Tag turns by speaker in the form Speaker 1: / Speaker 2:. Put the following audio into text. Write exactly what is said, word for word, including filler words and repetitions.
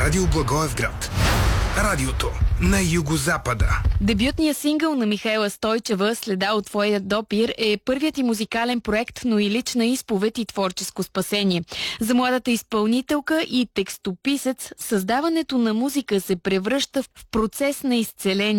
Speaker 1: Радио Благоевград. Радиото на югозапада.
Speaker 2: Дебютният сингъл на Михаела Стойчева "Следа от твоя допир" е първият и музикален проект, но и лична изповед и творческо спасение. За младата изпълнителка и текстописец създаването на музика се превръща в процес на изцеление.